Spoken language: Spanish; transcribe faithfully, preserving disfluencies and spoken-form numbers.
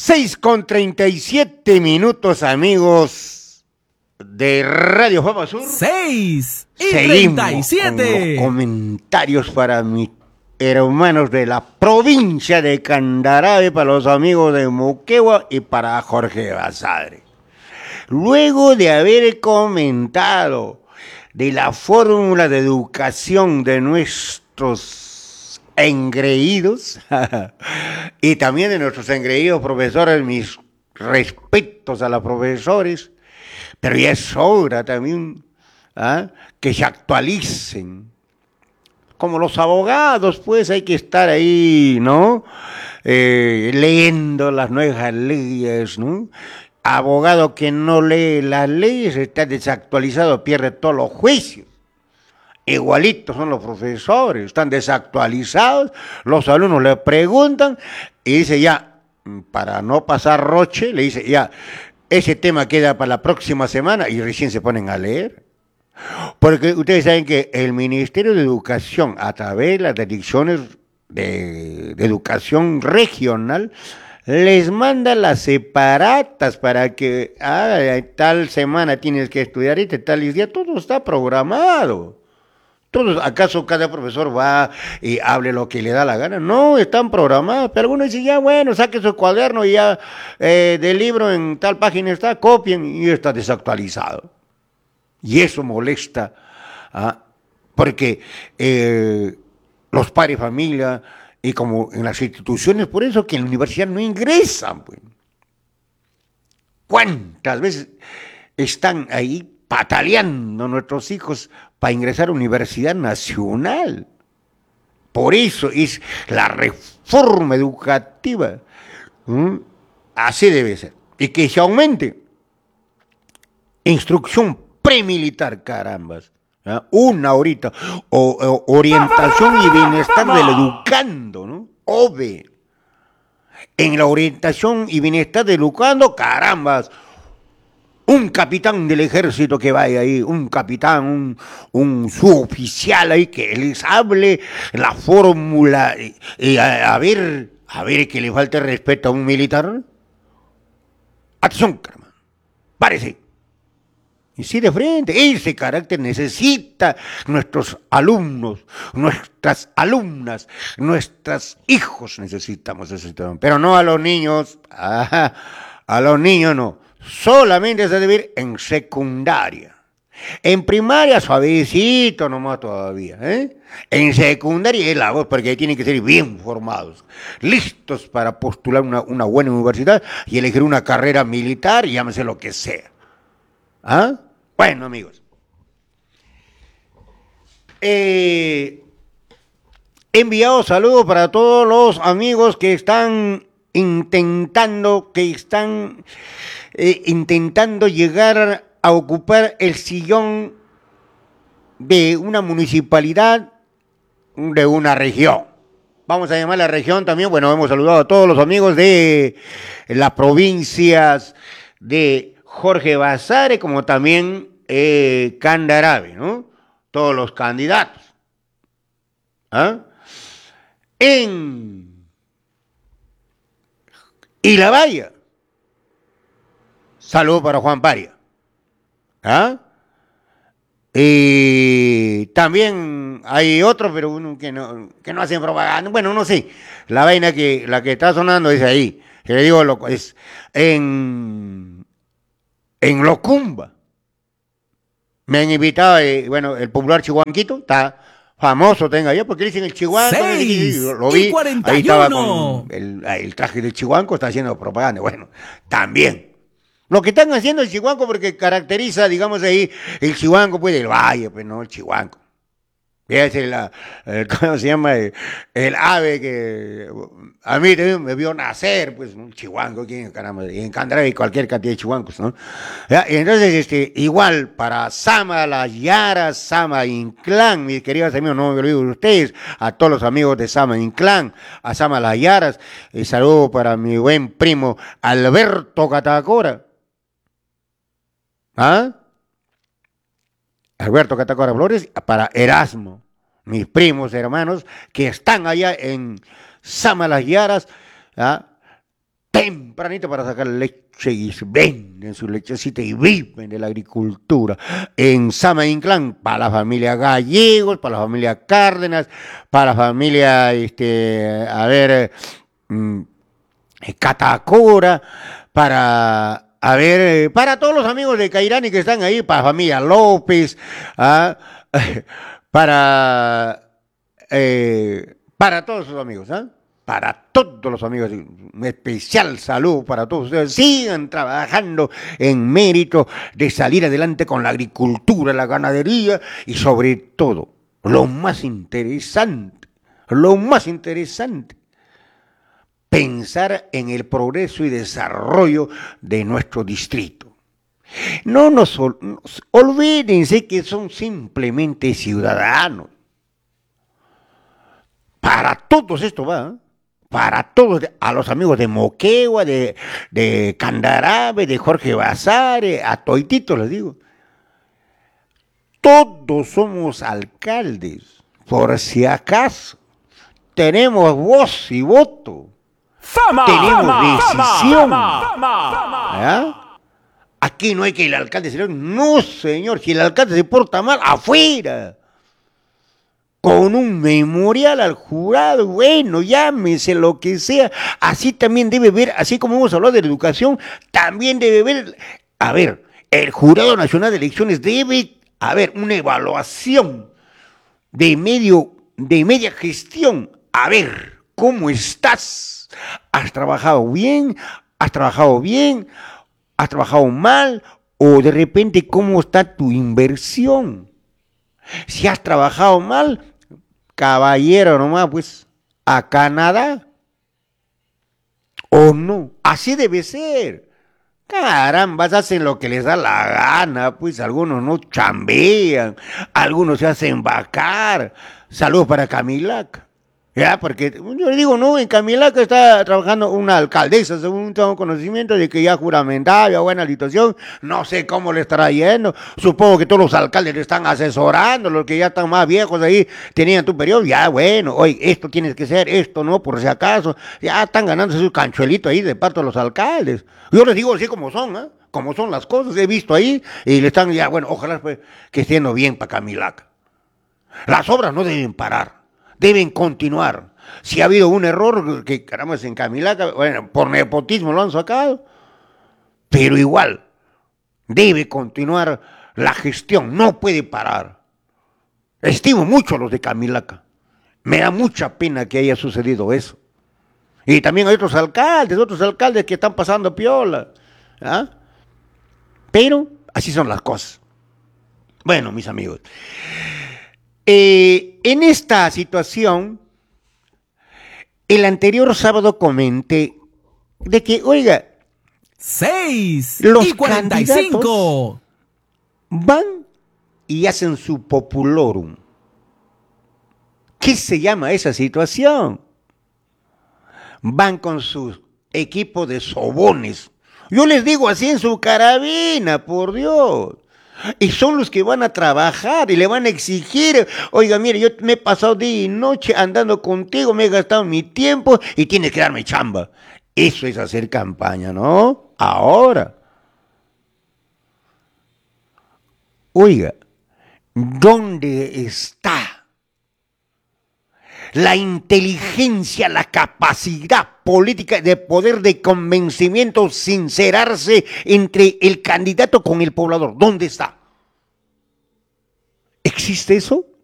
seis con treinta y siete minutos, amigos de Radio Fama Sur. seis y Seguimos treinta y siete. con los comentarios para mis hermanos de la provincia de Candarave, para los amigos de Moquegua y para Jorge Basadre. Luego de haber comentado de la fórmula de educación de nuestros engreídos y también de nuestros engreídos profesores, mis respetos a los profesores, pero ya es hora también ¿ah? que se actualicen. Como los abogados, pues hay que estar ahí, ¿no? Eh, leyendo las nuevas leyes, ¿no? Abogado que no lee las leyes está desactualizado, pierde todos los juicios. Igualitos son los profesores, están desactualizados, los alumnos le preguntan y dice ya, para no pasar roche, le dice ya, ese tema queda para la próxima semana y recién se ponen a leer. Porque ustedes saben que el Ministerio de Educación, a través de las direcciones de, de educación regional, les manda las separatas para que ah, tal semana tienes que estudiar y tal día, todo está programado. Todos, ¿acaso cada profesor va y hable lo que le da la gana? No, están programados, pero algunos dicen, ya bueno, saque su cuaderno y ya eh, del libro en tal página está, copien y está desactualizado. Y eso molesta, ¿ah? porque eh, los padres de familia y como en las instituciones, por eso que en la universidad no ingresan. Pues. ¿Cuántas veces están ahí pataleando nuestros hijos para ingresar a la Universidad Nacional? Por eso es la reforma educativa. ¿Mm? Así debe ser. Y que se aumente. Instrucción premilitar, carambas. ¿Ah? Una horita. O, o, orientación y bienestar del educando, ¿no? O B. En la orientación y bienestar del educando, carambas. Un capitán del ejército que vaya ahí, un capitán, un, un suboficial ahí que les hable la fórmula y, y a, a ver, a ver que le falte respeto a un militar. Atención, caramba. Párese. Y sí, de frente, ese carácter necesita nuestros alumnos, nuestras alumnas, nuestros hijos necesitamos ese tema. Pero no a los niños, a, a los niños no, solamente se debe ir en secundaria. En primaria suavecito nomás todavía, ¿eh? En secundaria es la voz, porque tienen que ser bien formados, listos para postular una, una buena universidad y elegir una carrera militar, llámese lo que sea. ¿Ah? Bueno, amigos. Eh, he enviado saludos para todos los amigos que están intentando, que están eh, intentando llegar a ocupar el sillón de una municipalidad de una región. Vamos a llamar la región también. Bueno, hemos saludado a todos los amigos de las provincias de Jorge Basadre, como también eh, Candarave, ¿no? Todos los candidatos. ¿Ah? En Ilabaya, saludo para Juan Paria. ¿Ah? Y también hay otros, pero uno que no, que no hacen propaganda. Bueno, no sé. La vaina que, la que está sonando es ahí. Que le digo, loco, es en... En Locumba. Me han invitado, eh, bueno, el popular Chihuanquito, está famoso, tenga allá, porque dicen el Chihuanco. seis lo vi, y cuarenta y uno. ahí estaba con el, el traje del Chihuanco, está haciendo propaganda. Bueno, también. Lo que están haciendo el Chihuanco, porque caracteriza, digamos ahí, el Chihuanco, pues, del valle, pues, no, el Chihuanco. Es el, el, ¿cómo se llama? El, el ave que a mí también me vio nacer, pues, un chihuanco aquí en caramba, y en Candarave hay cualquier cantidad de chihuancos, ¿no? ¿Ya? Y entonces, este, igual, para Sama Las Yaras, Sama Inclán, mis queridos amigos, no me olvido de ustedes, a todos los amigos de Sama Inclán, a Sama Las Yaras, y saludo para mi buen primo Alberto Catacora. ¿Ah? Alberto Catacora Flores, para Erasmo, mis primos hermanos que están allá en Sama Las Yaras, ¿ah? tempranito para sacar leche y venden su lechecita y viven de la agricultura. En Sama Inclán, para la familia Gallegos, para la familia Cárdenas, para la familia, este, a ver, mm, Catacora, para, a ver, para todos los amigos de Cairani que están ahí, para la familia López, ¿ah? para, eh, para todos sus amigos, ¿ah? Para todos los amigos, un especial saludo para todos ustedes. Sigan trabajando en mérito de salir adelante con la agricultura, la ganadería y sobre todo, lo más interesante, lo más interesante, pensar en el progreso y desarrollo de nuestro distrito. No nos, nos olvídense que son simplemente ciudadanos. Para todos esto va, ¿eh? Para todos, a los amigos de Moquegua, de, de Candarave, de Jorge Basadre, a toititos les digo. Todos somos alcaldes, por si acaso. Tenemos voz y voto. ¡Fama! Tenemos ¡Fama! decisión. ¡Fama! ¡Fama! ¿Ah? Aquí no hay que el alcalde se... No, señor, si el alcalde se porta mal, afuera. Con un memorial al jurado, bueno, llámese lo que sea, así también debe ver, así como hemos hablado de la educación, también debe ver, a ver, el Jurado Nacional de Elecciones debe haber una evaluación de medio, de media gestión, a ver, ¿cómo estás? ¿Has trabajado bien? ¿Has trabajado bien? ¿Has trabajado mal? O de repente, ¿cómo está tu inversión? Si has trabajado mal, caballero nomás, pues, a Canadá. ¿O no? Así debe ser. Caramba, hacen lo que les da la gana, pues algunos no chambean, algunos se hacen vacar. Saludos para Camilaca. Ya, porque yo le digo, no, en Camilaca está trabajando una alcaldesa, según tengo conocimiento de que ya juramentaba, ya buena situación, no sé cómo le estará yendo, supongo que todos los alcaldes le están asesorando, los que ya están más viejos ahí, tenían tu periodo, ya bueno, oye, esto tienes que ser, esto no, por si acaso, ya están ganándose su canchuelito ahí de parte de los alcaldes. Yo les digo así como son, ¿eh? Como son las cosas, he visto ahí, y le están ya, bueno, ojalá pues, que estén bien para Camilaca. Las obras no deben parar. Deben continuar. Si ha habido un error, que caramba, en Camilaca, bueno, por nepotismo lo han sacado, pero igual, debe continuar la gestión, no puede parar. Estimo mucho a los de Camilaca. Me da mucha pena que haya sucedido eso. Y también hay otros alcaldes, otros alcaldes que están pasando piola. ¿Ah? Pero así son las cosas. Bueno, mis amigos. Eh, en esta situación, el anterior sábado comenté de que, oiga, seis los y cuarenta y cinco van y hacen su populorum. ¿Qué se llama esa situación? Van con su equipo de sobones. Yo les digo así en su carabina, por Dios. Y son los que van a trabajar y le van a exigir, oiga, mire, yo me he pasado día y noche andando contigo, me he gastado mi tiempo y tienes que darme chamba. Eso es hacer campaña, ¿no? Ahora. Oiga, ¿dónde está la inteligencia, la capacidad política de poder de convencimiento, sincerarse entre el candidato con el poblador? ¿Dónde está? ¿Existe eso?